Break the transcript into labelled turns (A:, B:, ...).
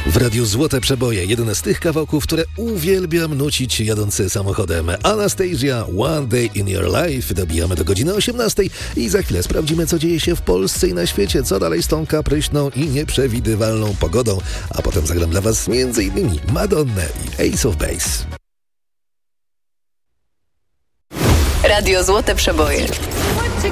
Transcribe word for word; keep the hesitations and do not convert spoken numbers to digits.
A: W Radiu Złote Przeboje, jeden z tych kawałków, które uwielbiam nucić jadący samochodem. Anastasia, One Day in Your Life. Dobijamy do godziny osiemnastej i za chwilę sprawdzimy, co dzieje się w Polsce i na świecie, co dalej z tą kapryśną i nieprzewidywalną pogodą. A potem zagram dla Was między innymi Madonnę i Ace of Base.
B: Radio Złote Przeboje.
C: What you